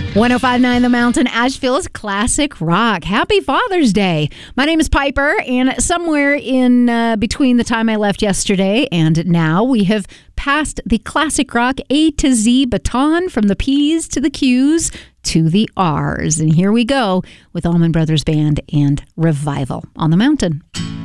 105.9 The Mountain, Asheville's classic rock. Happy Father's Day. My name is Piper, and somewhere in between the time I left yesterday and now, we have passed the classic rock A to Z baton from the P's to the Q's to the R's. And here we go with Allman Brothers Band and Revival on the Mountain.